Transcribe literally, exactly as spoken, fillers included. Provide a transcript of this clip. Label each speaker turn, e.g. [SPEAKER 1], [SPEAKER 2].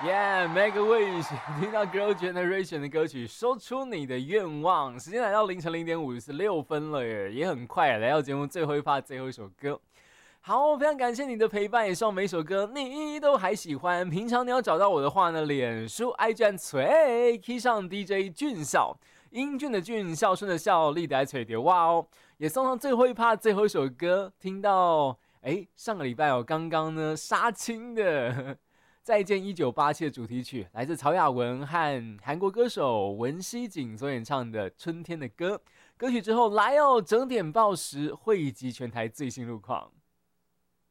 [SPEAKER 1] Yeah, make a wish！ 听到 Girl Generation 的歌曲，说出你的愿望。时间来到凌晨零点五十六分了耶，也很快来到节目最后一 part 最后一首歌。好，非常感谢你的陪伴，也希望每首歌你都还喜欢。平常你要找到我的话呢，脸书 I G 吹 Key 上 D J 俊孝，英俊的俊，孝顺的孝，力的吹的哇哦！也送上最后一 part 最后一首歌，听到哎，上个礼拜哦，刚刚呢杀青的。再见一九八七的主题曲，来自曹雅文和韩国歌手文熙景所演唱的《春天的歌》。歌曲之后来哦，整点报时汇集全台最新路况。